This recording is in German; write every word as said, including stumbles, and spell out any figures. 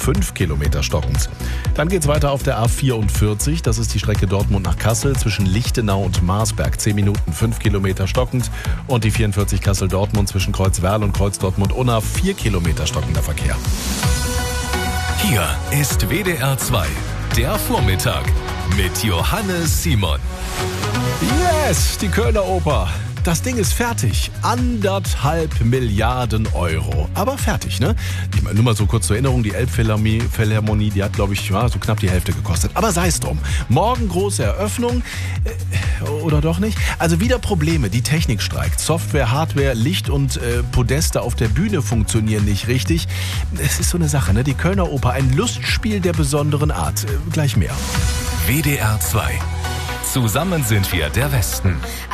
fünf Kilometer stockend. Dann geht's weiter auf der A vierundvierzig. Das ist die Strecke Dortmund nach Kassel zwischen Lichtenau und Marsberg. zehn Minuten, fünf Kilometer stockend. Und die vierundvierzig Kassel-Dortmund zwischen Kreuzwerl und Kreuz-Dortmund-Unna. vier Kilometer stockender Verkehr. Hier ist W D R zwei, der Vormittag mit Johannes Simon. Yes, die Kölner Oper. Das Ding ist fertig. Anderthalb Milliarden Euro. Aber fertig, ne? Ich meine, nur mal so kurz zur Erinnerung, die Elbphilharmonie, die hat, glaube ich, ja, so knapp die Hälfte gekostet. Aber sei es drum. Morgen große Eröffnung. Äh, oder doch nicht? Also wieder Probleme. Die Technik streikt. Software, Hardware, Licht und äh, Podeste auf der Bühne funktionieren nicht richtig. Es ist so eine Sache, ne? Die Kölner Oper, ein Lustspiel der besonderen Art. Äh, gleich mehr. W D R zwei. Zusammen sind wir der Westen.